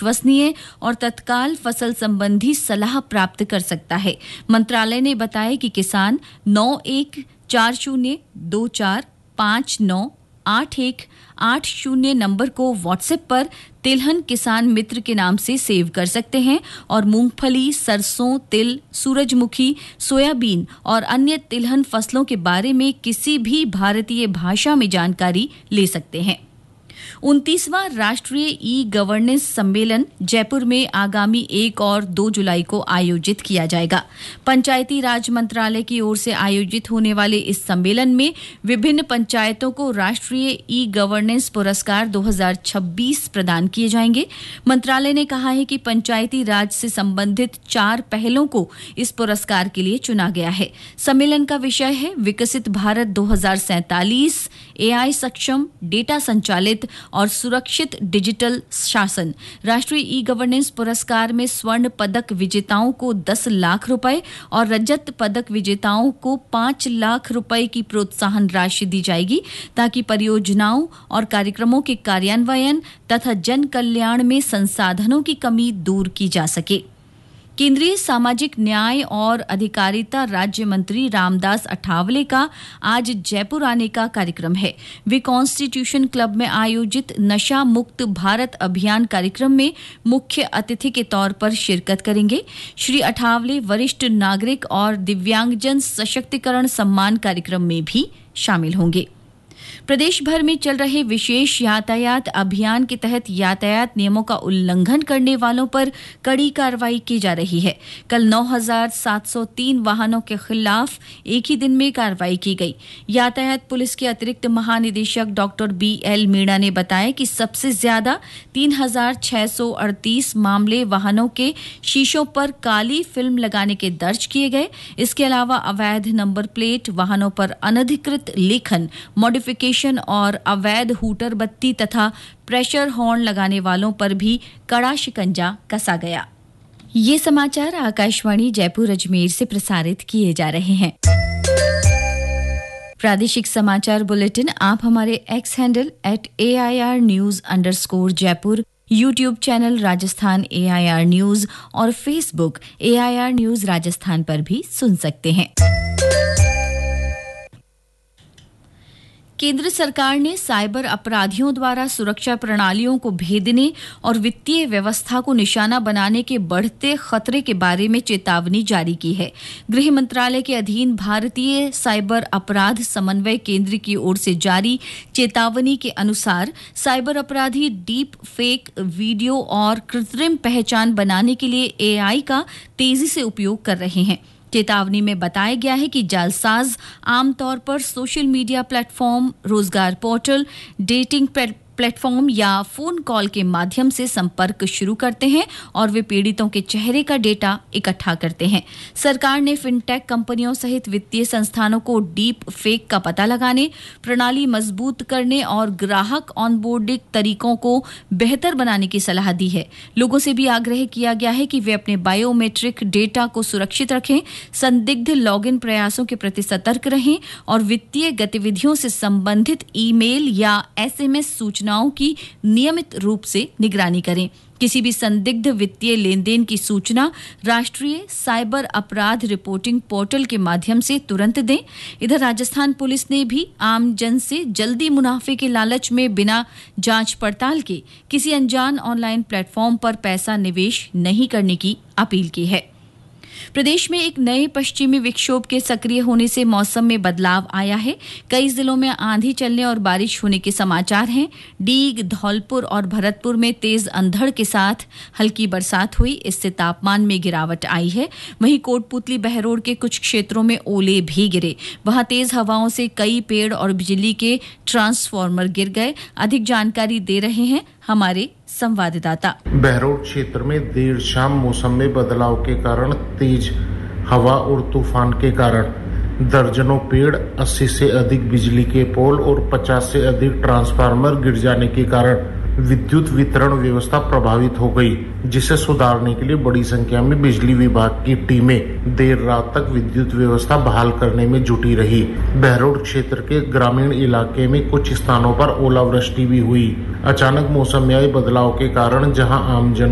विश्वसनीय और तत्काल फसल संबंधी सलाह प्राप्त कर सकता है। मंत्रालय ने बताया कि किसान 914024598180 नंबर को व्हाट्सएप पर तिलहन किसान मित्र के नाम से सेव कर सकते हैं और मूंगफली, सरसों, तिल, सूरजमुखी, सोयाबीन और अन्य तिलहन फसलों के बारे में किसी भी भारतीय भाषा में जानकारी ले सकते हैं। 29वां राष्ट्रीय ई गवर्नेंस सम्मेलन जयपुर में आगामी 1 और 2 जुलाई को आयोजित किया जाएगा। पंचायती राज मंत्रालय की ओर से आयोजित होने वाले इस सम्मेलन में विभिन्न पंचायतों को राष्ट्रीय ई गवर्नेंस पुरस्कार 2026 प्रदान किए जाएंगे। मंत्रालय ने कहा है कि पंचायती राज से संबंधित 4 पहलों को इस पुरस्कार के लिए चुना गया है। सम्मेलन का विषय है विकसित भारत 2047, एआई सक्षम, डेटा संचालित और सुरक्षित डिजिटल शासन। राष्ट्रीय ई गवर्नेंस पुरस्कार में स्वर्ण पदक विजेताओं को 10 लाख रुपए और रजत पदक विजेताओं को 5 लाख रुपए की प्रोत्साहन राशि दी जाएगी ताकि परियोजनाओं और कार्यक्रमों के कार्यान्वयन तथा जन कल्याण में संसाधनों की कमी दूर की जा सके। केंद्रीय सामाजिक न्याय और अधिकारिता राज्य मंत्री रामदास अठावले का आज जयपुर आने का कार्यक्रम है। वे कॉन्स्टिट्यूशन क्लब में आयोजित नशा मुक्त भारत अभियान कार्यक्रम में मुख्य अतिथि के तौर पर शिरकत करेंगे। श्री अठावले वरिष्ठ नागरिक और दिव्यांगजन सशक्तिकरण सम्मान कार्यक्रम में भी शामिल होंगे। प्रदेश भर में चल रहे विशेष यातायात अभियान के तहत यातायात नियमों का उल्लंघन करने वालों पर कड़ी कार्रवाई की जा रही है। कल 9,703 वाहनों के खिलाफ एक ही दिन में कार्रवाई की गई। यातायात पुलिस के अतिरिक्त महानिदेशक डॉक्टर BL मीणा ने बताया कि सबसे ज्यादा 3,638 मामले वाहनों के शीशों पर काली फिल्म लगाने के दर्ज किए गए। इसके अलावा अवैध नंबर प्लेट, वाहनों पर अनधिकृत लेखन, मॉडिफिकेशन और अवैध हूटर बत्ती तथा प्रेशर हॉर्न लगाने वालों पर भी कड़ा शिकंजा कसा गया। ये समाचार आकाशवाणी जयपुर अजमेर से प्रसारित किए जा रहे हैं। प्रादेशिक समाचार बुलेटिन आप हमारे x handle @AIR_News_Jaipur, YouTube channel Rajasthan AIR news और फेसबुक AIR न्यूज राजस्थान पर भी सुन सकते हैं। केंद्र सरकार ने साइबर अपराधियों द्वारा सुरक्षा प्रणालियों को भेदने और वित्तीय व्यवस्था को निशाना बनाने के बढ़ते खतरे के बारे में चेतावनी जारी की है। गृह मंत्रालय के अधीन भारतीय साइबर अपराध समन्वय केंद्र की ओर से जारी चेतावनी के अनुसार साइबर अपराधी डीप फेक वीडियो और कृत्रिम पहचान बनाने के लिए AI का तेजी से उपयोग कर रहे हैं। चेतावनी में बताया गया है कि जालसाज आमतौर पर सोशल मीडिया प्लेटफॉर्म, रोजगार पोर्टल, डेटिंग प्लेटफॉर्म या फोन कॉल के माध्यम से संपर्क शुरू करते हैं और वे पीड़ितों के चेहरे का डेटा इकट्ठा करते हैं। सरकार ने फिनटेक कंपनियों सहित वित्तीय संस्थानों को डीप फेक का पता लगाने, प्रणाली मजबूत करने और ग्राहक ऑनबोर्डिंग तरीकों को बेहतर बनाने की सलाह दी है। लोगों से भी आग्रह किया गया है कि वे अपने बायोमेट्रिक डेटा को सुरक्षित रखें, संदिग्ध लॉगिन प्रयासों के प्रति सतर्क रहें और वित्तीय गतिविधियों से संबंधित ईमेल या SMS सूचनाओं की नियमित रूप से निगरानी करें। किसी भी संदिग्ध वित्तीय लेनदेन की सूचना राष्ट्रीय साइबर अपराध रिपोर्टिंग पोर्टल के माध्यम से तुरंत दें। इधर राजस्थान पुलिस ने भी आम जन से जल्दी मुनाफे के लालच में बिना जांच पड़ताल के किसी अनजान ऑनलाइन प्लेटफॉर्म पर पैसा निवेश नहीं करने की अपील की है। प्रदेश में एक नए पश्चिमी विक्षोभ के सक्रिय होने से मौसम में बदलाव आया है। कई जिलों में आंधी चलने और बारिश होने के समाचार हैं। डीग, धौलपुर और भरतपुर में तेज अंधड़ के साथ हल्की बरसात हुई। इससे तापमान में गिरावट आई है। वहीं कोटपुतली, बहरोड के कुछ क्षेत्रों में ओले भी गिरे। वहां तेज हवाओं से कई पेड़ और बिजली के ट्रांसफार्मर गिर गए। अधिक जानकारी दे रहे हैं हमारे संवाददाता। बहरोड क्षेत्र में देर शाम मौसम में बदलाव के कारण तेज हवा और तूफान के कारण दर्जनों पेड़, 80 से अधिक बिजली के पोल और 50 से अधिक ट्रांसफार्मर गिर जाने के कारण विद्युत वितरण व्यवस्था प्रभावित हो गई, जिसे सुधारने के लिए बड़ी संख्या में बिजली विभाग की टीमें देर रात तक विद्युत व्यवस्था बहाल करने में जुटी रही। बहरोड क्षेत्र के ग्रामीण इलाके में कुछ स्थानों पर ओलावृष्टि भी हुई। अचानक मौसम में आए बदलाव के कारण जहां आमजन